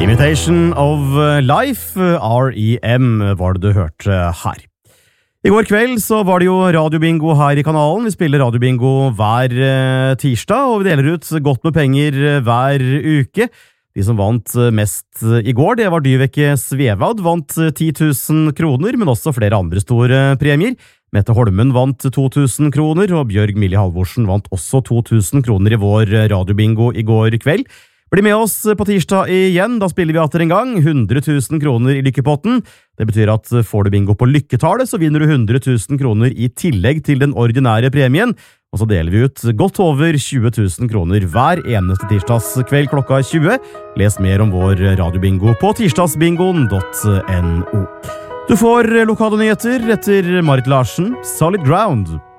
Imitation of Life, R.E.M. var det du hørte her. I går kveld så var det jo radiobingo her i kanalen. Vi spiller radiobingo hver tirsdag, og vi deler ut godt med penger hver uke. De som vant mest i går, det var Dyveke Svevad, vant 10 000 kroner, men også flere andre store premier. Mette Holmen vant 2000 kroner, og Bjørg Millie Halvorsen vant også 2000 kroner i vår radiobingo i går kveld. Bli med oss på tirsdag igjen, da spiller vi atter en gang 100 000 kroner i lykkepotten. Det betyr at får du bingo på lykketallet, så vinner du 100 000 kroner i tillegg til den ordinære premien, og så deler vi ut godt over 20 000 kroner hver eneste tirsdagskveld klokka 20. Les mer om vår radiobingo på tirsdagsbingoen.no. Du får lokale nyheter etter Marit Larsen, Solid Ground.